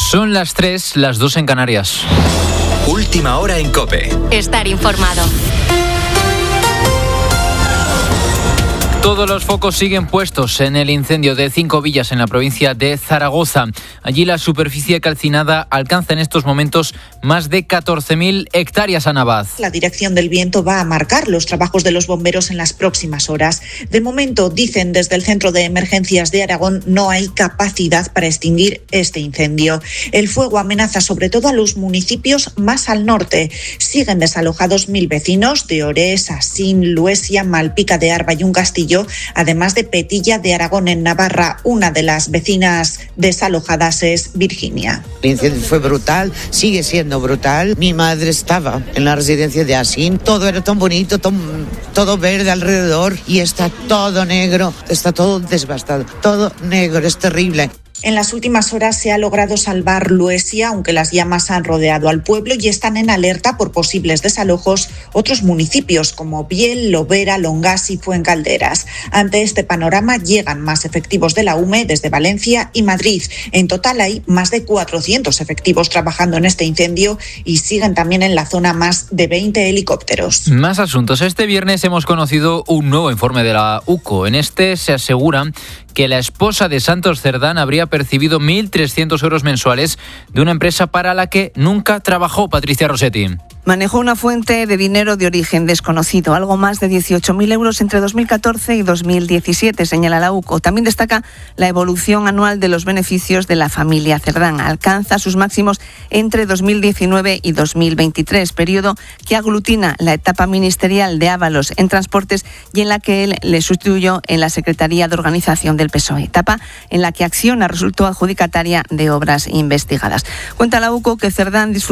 Son las 3, las 2 en Canarias. Última hora en COPE. Estar informado. Todos los focos siguen puestos en el incendio de 5 villas en la provincia de Zaragoza. Allí la superficie calcinada alcanza en estos momentos más de 14.000 hectáreas, Ana Abad. La dirección del viento va a marcar los trabajos de los bomberos en las próximas horas. De momento, dicen desde el Centro de Emergencias de Aragón, no hay capacidad para extinguir este incendio. El fuego amenaza sobre todo a los municipios más al norte. Siguen desalojados 1.000 vecinos de Orés, Asín, Luesia, Malpica de Arba y un Castillo, además de Petilla de Aragón en Navarra. Una de las vecinas desalojadas es Virginia. El incendio fue brutal, sigue siendo brutal. Mi madre estaba en la residencia de Asín, todo era tan bonito, todo verde alrededor y está todo negro, está todo devastado, todo negro, es terrible. En las últimas horas se ha logrado salvar Luesia, aunque las llamas han rodeado al pueblo y están en alerta por posibles desalojos otros municipios como Biel, Lobera, Longas y Fuencalderas. Ante este panorama llegan más efectivos de la UME desde Valencia y Madrid. En total hay más de 400 efectivos trabajando en este incendio y siguen también en la zona más de 20 helicópteros. Más asuntos. Este viernes hemos conocido un nuevo informe de la UCO. En este se asegura que la esposa de Santos Cerdán habría percibido 1.300 euros mensuales de una empresa para la que nunca trabajó. Patricia Rossetti. Manejó una fuente de dinero de origen desconocido, algo más de 18.000 euros entre 2014 y 2017, señala la UCO. También destaca la evolución anual de los beneficios de la familia Cerdán. Alcanza sus máximos entre 2019 y 2023, periodo que aglutina la etapa ministerial de Ábalos en Transportes y en la que él le sustituyó en la Secretaría de Organización del PSOE, etapa en la que Acciona resultó adjudicataria de obras investigadas. Cuenta la UCO que Cerdán disfrutó